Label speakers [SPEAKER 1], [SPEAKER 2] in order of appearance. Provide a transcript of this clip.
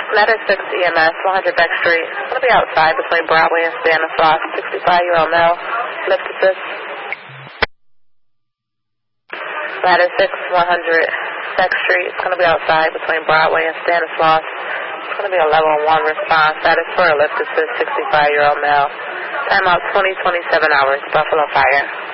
[SPEAKER 1] Ladder 6 EMS, 100 Beck Street. It's going to be outside between Broadway and Stanislaus. 65-year-old male. Lift assist. Ladder 6, 100 Beck Street. It's going to be outside between Broadway and Stanislaus. It's going to be a level 1 response. That is for a lift assist, 65-year-old male. Time out 20-27 hours. Buffalo Fire.